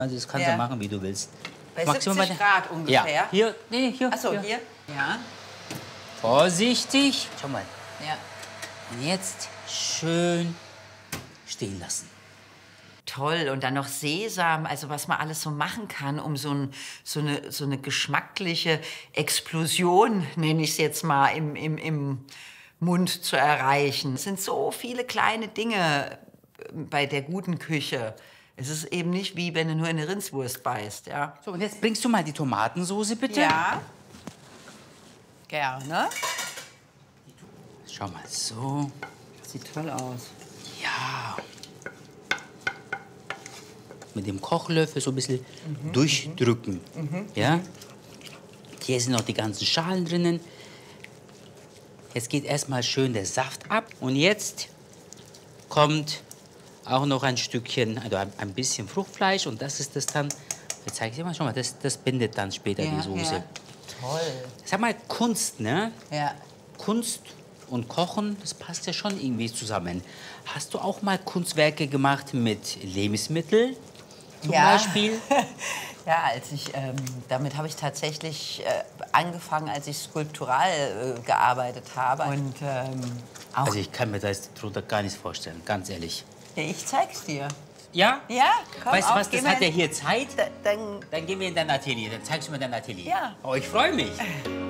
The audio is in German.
Also das kannst du machen, wie du willst. Bei 70 Grad ungefähr? Ja. Hier, nee, hier. Ach so, hier. Ja. Vorsichtig. Schau mal. Ja. Und jetzt schön stehen lassen. Toll. Und dann noch Sesam, also was man alles so machen kann, um so eine geschmackliche Explosion, nenne ich es jetzt mal, im Mund zu erreichen. Es sind so viele kleine Dinge bei der guten Küche. Es ist eben nicht wie, wenn du nur in eine Rindswurst beißt, ja. So, und jetzt bringst du mal die Tomatensoße, bitte. Ja. Gerne. Schau mal, so. Sieht toll aus. Ja. Mit dem Kochlöffel so ein bisschen durchdrücken. Ja? Hier sind noch die ganzen Schalen drinnen. Jetzt geht erstmal schön der Saft ab. Und jetzt kommt auch noch ein Stückchen, also ein bisschen Fruchtfleisch. Und das ist das dann, jetzt zeige ich dir mal, schau mal, das bindet dann später die Soße. Ja. Toll. Sag mal, Kunst, ne? Ja. Kunst und Kochen, das passt ja schon irgendwie zusammen. Hast du auch mal Kunstwerke gemacht mit Lebensmitteln zum Beispiel? Ja, damit habe ich tatsächlich angefangen, als ich skulptural gearbeitet habe. Und auch. Also ich kann mir das darunter gar nichts vorstellen, ganz ehrlich. Ja, ich zeig's dir. Ja? Ja, komm, Weißt du auf, was, das hat ja hier Zeit. Dann Dann gehen wir in dein Atelier, dann zeigst du mir dein Atelier. Ja. Oh, ich freue mich.